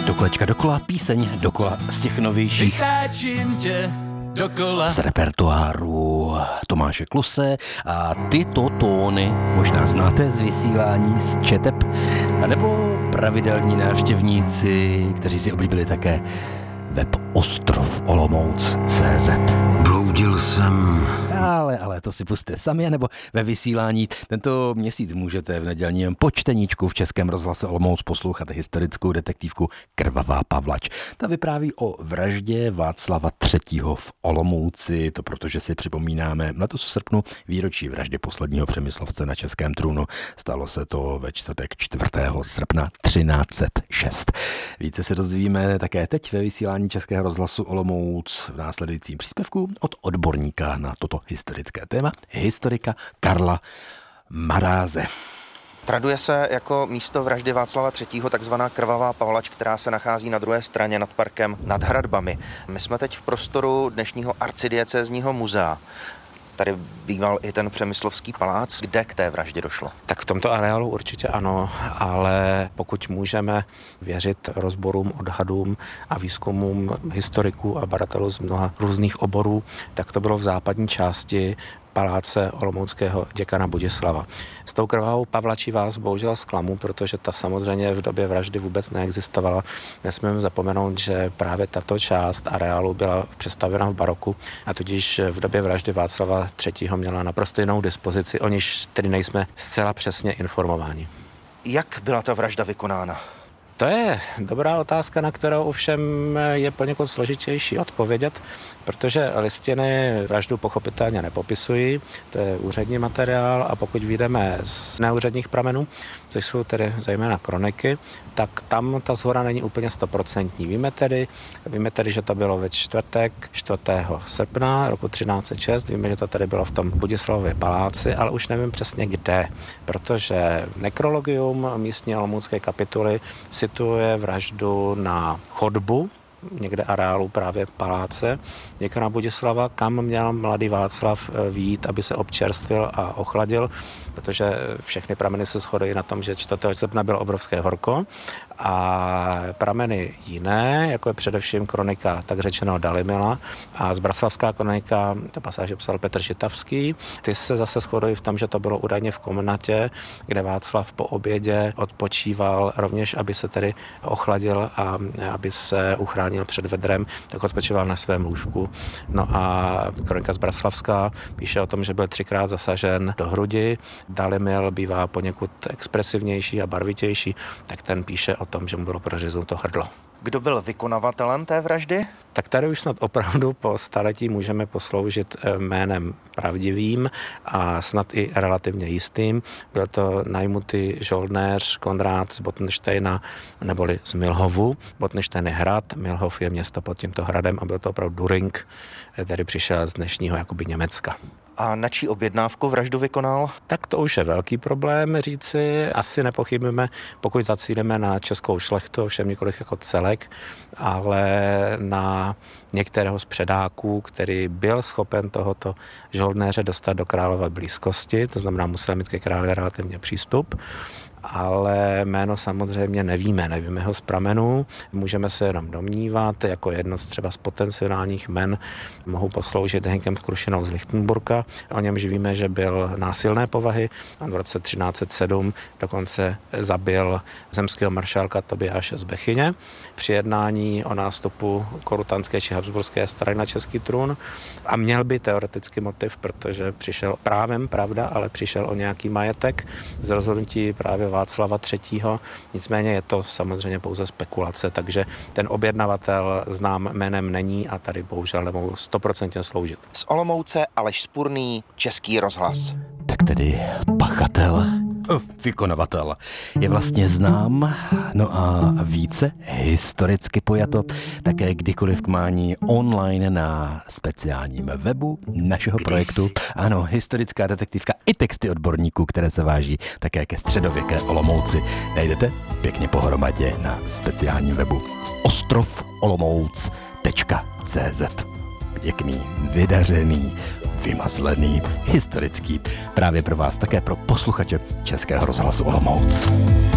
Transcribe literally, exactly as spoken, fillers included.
Do kolečka dokola, píseň dokola z těch novějších. Vytáčím tě dokola. Z repertoáru Tomáše Kluse a tyto tóny možná znáte z vysílání z Četeb, anebo pravidelní návštěvníci, kteří si oblíbili také web Ostrov Olomouc tečka cé zet. Bloudil jsem. Ale, ale to si pusťte sami, nebo ve vysílání. Tento měsíc můžete v nedělním počteníčku v Českém rozhlase Olomouc poslouchat historickou detektivku Krvavá Pavlač. Ta vypráví o vraždě Václava třetího. v Olomouci, to protože si připomínáme letos v srpnu výročí vraždy posledního Přemyslovce na českém trůnu. Stalo se to ve čtvrtek čtvrtého srpna třináct set šest. Více se dozvíme také teď ve vysílání Českého rozhlasu Olomouc v následujícím příspěvku od odborníka na toto historické téma, historika Karla Maráze. Traduje se jako místo vraždy Václava třetího. takzvaná Krvavá Pavlač, která se nachází na druhé straně nad parkem nad hradbami. My jsme teď v prostoru dnešního arcidiecézního muzea. Tady býval i ten Přemyslovský palác. Kde k té vraždě došlo? Tak v tomto areálu určitě ano, ale pokud můžeme věřit rozborům, odhadům a výzkumům historiků a badatelů z mnoha různých oborů, tak to bylo v západní části paláce olomouckého děkana Budislava. S tou Krvavou Pavlačí vás bohužel zklamu, protože ta samozřejmě v době vraždy vůbec neexistovala. Nesmíme zapomenout, že právě tato část areálu byla přestavěna v baroku a tudíž v době vraždy Václava třetího. měla naprosto jinou dispozici, o níž tedy nejsme zcela přesně informováni. Jak byla ta vražda vykonána? To je dobrá otázka, na kterou ovšem je poněkud složitější odpovědět, protože listiny vraždu pochopitelně nepopisují, to je úřední materiál a pokud vyjdeme z neúředních pramenů, což jsou tedy zejména kroniky, tak tam ta shoda není úplně stoprocentní. Víme tedy, víme tedy, že to bylo ve čtvrtek čtvrtého srpna roku třináct set šest, víme, že to tady bylo v tom Budislavově paláci, ale už nevím přesně kde, protože nekrologium místní olomoucké kapituly situuje vraždu na chodbu, někde areálu právě paláce děkana Budislava, kam měl mladý Václav vyjít, aby se občerstvil a ochladil, protože všechny prameny se shodují na tom, že čtvrtého srpna bylo obrovské horko a prameny jiné, jako je především kronika tak řečeného Dalimila a zbraslavská kronika, to pasáže psal Petr Žitavský, ty se zase shodují v tom, že to bylo údajně v komnatě, kde Václav po obědě odpočíval rovněž, aby se tedy ochladil a aby se uchránil před vedrem, tak odpočíval na svém lůžku. No a kronika zbraslavská píše o tom, že byl třikrát zasažen do hrudi. Dalimil bývá poněkud expresivnější a barvitější, tak ten píše o tom, že mu bylo prořeznuto hrdlo. Kdo byl vykonavatelem té vraždy? Tak tady už snad opravdu po staletí můžeme posloužit jménem pravdivým a snad i relativně jistým. Byl to najmutý žoldnéř Konrád z Bottensteina neboli z Milhovu. Bottenstein je hrad, Milhov je město pod tímto hradem a byl to opravdu During, který přišel z dnešního jakoby Německa. A na čí objednávku vraždu vykonal? Tak to už je velký problém říci. Asi nepochybíme, pokud zacílíme na českou šlechtu, všem nikoliv jako celek, ale na některého z předáků, který byl schopen tohoto žoldnéře dostat do králové blízkosti, to znamená, musel mít ke králi relativně přístup. Ale jméno samozřejmě nevíme, nevíme ho z pramenů, můžeme se jenom domnívat, jako jedno z třeba z potenciálních jmen mohou posloužit Henkem Krušinou z Lichtenburka. O němž víme, že byl násilné povahy a v roce třináct set sedm dokonce zabil zemského maršálka Tobiáše z Bechyně při jednání o nástupu korutanské či habsburské strany na český trůn a měl by teoreticky motiv, protože přišel právem, pravda, ale přišel o nějaký majetek z rozhodnutí právě Václava třetího. Nicméně je to samozřejmě pouze spekulace, takže ten objednavatel znám jménem není a tady bohužel nemohu stoprocentně sloužit. Z Olomouce Aleš Spurný, Český rozhlas. Tak tedy pachatel, vykonavatel je vlastně znám, no a více historicky pojato také kdykoliv k mání online na speciálním webu našeho Kdy projektu. jsi? Ano, historická detektivka i texty odborníků, které se váží také ke středověké Olomouci. Najdete pěkně pohromadě na speciálním webu ostrov olomouc tečka cé zet. Pěkný, vydařený, vymazlený, historický. Právě pro vás, také pro posluchače Českého rozhlasu Olomouc.